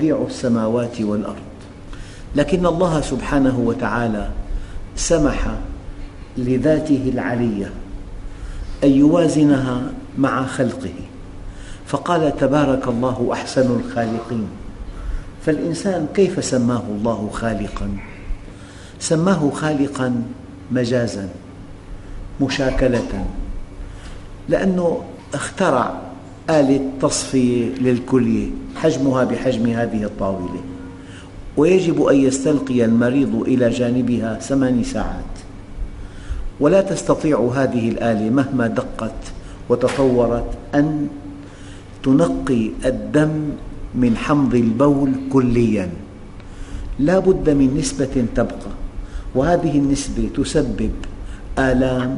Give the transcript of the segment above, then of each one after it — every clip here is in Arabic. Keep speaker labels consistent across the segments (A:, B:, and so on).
A: بديع السماوات والأرض. لكن الله سبحانه وتعالى سمح لذاته العلية أن يوازنها مع خلقه، فقال: تبارك الله أحسن الخالقين. فالإنسان كيف سماه الله خالقاً؟ سماه خالقاً مجازاً، مشاكلة، لأنه اخترع آلة تصفية للكلية حجمها بحجم هذه الطاولة، ويجب أن يستلقي المريض إلى جانبها 8 ساعات، ولا تستطيع هذه الآلة مهما دقت وتطورت أن تنقي الدم من حمض البول كلياً، لا بد من نسبة تبقى، وهذه النسبة تسبب آلام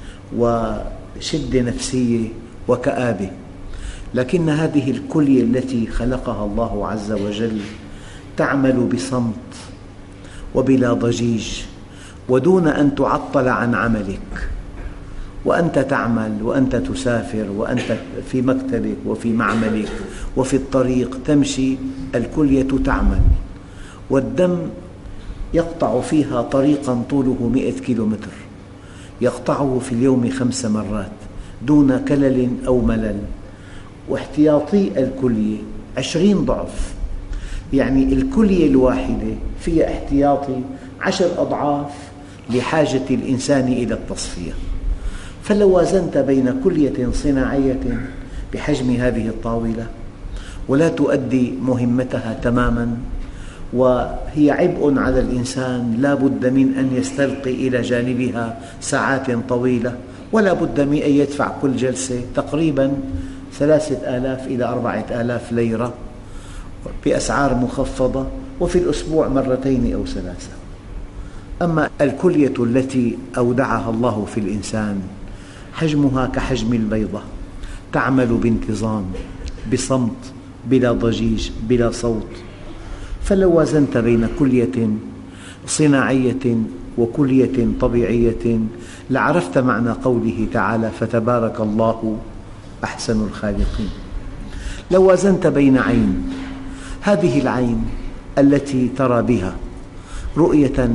A: وشدة نفسية وكآبة. لكن هذه الكلية التي خلقها الله عز وجل تعمل بصمت وبلا ضجيج ودون أن تعطل عن عملك، وأنت تعمل وأنت تسافر وأنت في مكتبك وفي معملك وفي الطريق تمشي، الكلية تعمل، والدم يقطع فيها طريقاً طوله 100 كيلومتر، يقطعه في اليوم 5 مرات دون كلل أو ملل، واحتياطي الكلية 20 ضعف، يعني الكلية الواحدة فيها احتياطي 10 أضعاف لحاجة الإنسان إلى التصفية. فلو وازنت بين كلية صناعية بحجم هذه الطاولة ولا تؤدي مهمتها تماماً، وهي عبء على الإنسان لا بد من أن يستلقي إلى جانبها ساعات طويلة، ولا بد من أن يدفع كل جلسة تقريباً 3000 إلى 4000 ليرة بأسعار مخفضة، وفي الأسبوع 2 أو 3. أما الكلية التي أودعها الله في الإنسان حجمها كحجم البيضة، تعمل بانتظام بصمت بلا ضجيج بلا صوت. فلو وازنت بين كلية صناعية وكلية طبيعية لعرفت معنى قوله تعالى: فتبارك الله أحسن الخالقين. لو وازنت بين عين، هذه العين التي ترى بها رؤية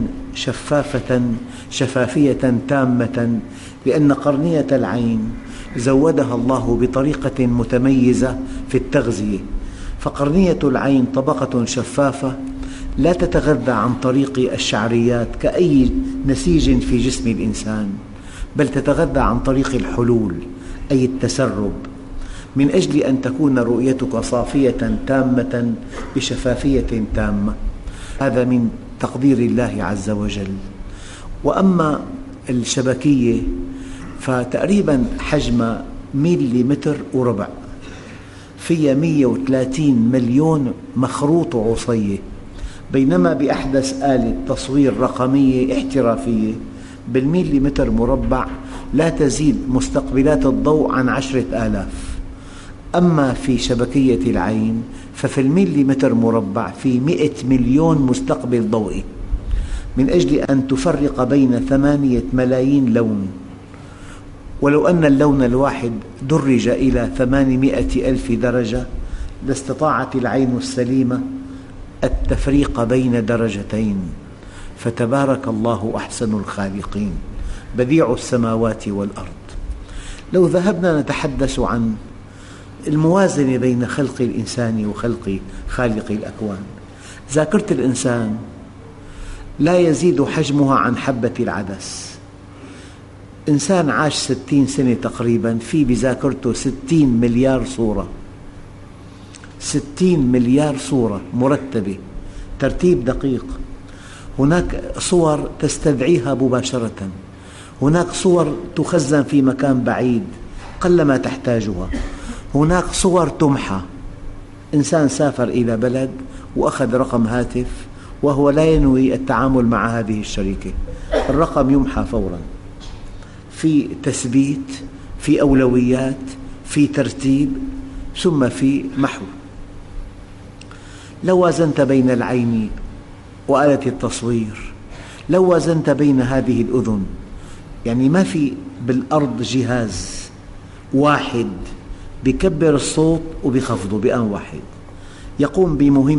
A: شفافية تامة، لأن قرنية العين زودها الله بطريقة متميزة في التغذية، فقرنية العين طبقة شفافة لا تتغذى عن طريق الشعريات كأي نسيج في جسم الإنسان، بل تتغذى عن طريق الحلول أي التسرب، من أجل أن تكون رؤيتك صافية تامة بشفافية تامة. هذا من تقدير الله عز وجل. وأما الشبكية فتقريباً حجم 1.25 ملم، فيها 130 مليون مخروط عصية، بينما بأحدث آلة تصوير رقمية احترافية بالمليمتر مربع لا تزيد مستقبلات الضوء عن 10,000. أما في شبكية العين ففي المليمتر مربع في 100 مليون مستقبل ضوئي، من أجل أن تفرق بين 8 ملايين لون، ولو أن اللون الواحد درج إلى 800 ألف درجة لاستطاعت العين السليمة التفريق بين درجتين. فتبارك الله أحسن الخالقين بديع السماوات والأرض. لو ذهبنا نتحدث عن الموازنة بين خلق الإنسان وخلق خالق الأكوان، ذاكرة الإنسان لا يزيد حجمها عن حبة العدس. إنسان عاش 60 سنة تقريباً، في بذاكرته 60 مليار صورة، 60 مليار صورة مرتبة ترتيب دقيق. هناك صور تستدعيها مباشرة، هناك صور تخزن في مكان بعيد قلما تحتاجها، هناك صور تمحى. إنسان سافر إلى بلد وأخذ رقم هاتف وهو لا ينوي التعامل مع هذه الشركة، الرقم يمحى فوراً، في تثبيت، في أولويات، في ترتيب، ثم في محو. لو وازنت بين العين وآلة التصوير، لو وازنت بين هذه الأذن، يعني ما في بالأرض جهاز واحد بيكبر الصوت وبيخفضه بآن واحد، يقوم بمهمة